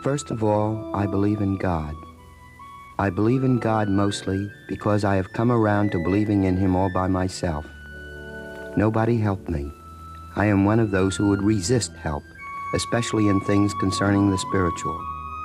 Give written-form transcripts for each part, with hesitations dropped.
First of all, I believe in God. I believe in God mostly because I have come around to believing in Him all by myself. Nobody helped me. I am one of those who would resist help, especially in things concerning the spiritual.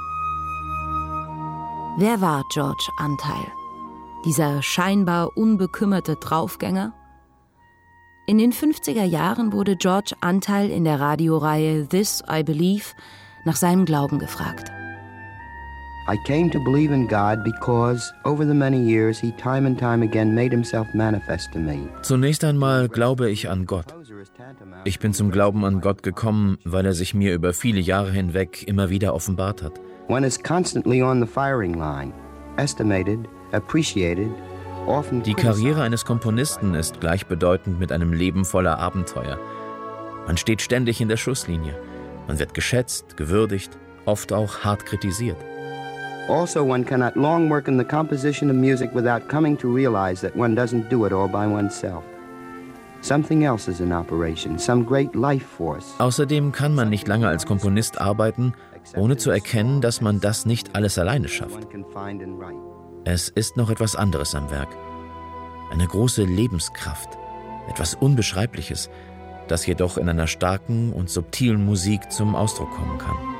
Wer war George Antheil? Dieser scheinbar unbekümmerte Draufgänger? In den 50er Jahren wurde George Antheil in der Radioreihe This I Believe nach seinem Glauben gefragt. I came to believe in God because over the many years He time and time again made Himself manifest to me. Zunächst einmal glaube ich an Gott. Ich bin zum Glauben an Gott gekommen, weil er sich mir über viele Jahre hinweg immer wieder offenbart hat. One is constantly on the firing line, estimated, appreciated, often. Die Karriere eines Komponisten ist gleichbedeutend mit einem Leben voller Abenteuer. Man steht ständig in der Schusslinie. Man wird geschätzt, gewürdigt, oft auch hart kritisiert. Also, one cannot long work in the composition of music without coming to realize that one doesn't do it all by oneself. Something else is in operation, some great life force. Außerdem kann man nicht lange als Komponist arbeiten, ohne zu erkennen, dass man das nicht alles alleine schafft. Es ist noch etwas anderes am Werk. Eine große Lebenskraft, etwas Unbeschreibliches, das jedoch in einer starken und subtilen Musik zum Ausdruck kommen kann.